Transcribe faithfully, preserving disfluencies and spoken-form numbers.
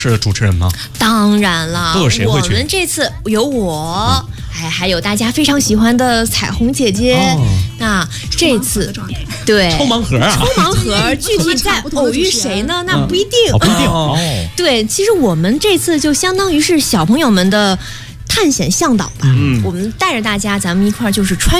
是主持人吗？ 当然了， 都有谁会去？ 我们这次有我，哎、嗯，还有大家非常喜欢的彩虹姐姐。哦、那这次对抽盲盒啊， 抽盲盒，具体在偶遇谁呢？那不一定， 嗯哦、不一定哦。 对，其实我们这次就相当于是小朋友们的探险向导吧。嗯，我们带着大家，咱们一块儿就是穿